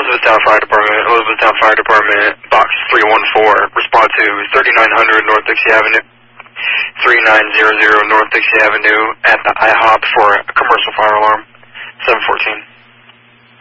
Elizabethtown Fire Department, Box 314. Respond to 3900 North Dixie Avenue, 3900 North Dixie Avenue at the IHOP for a commercial fire alarm, 714.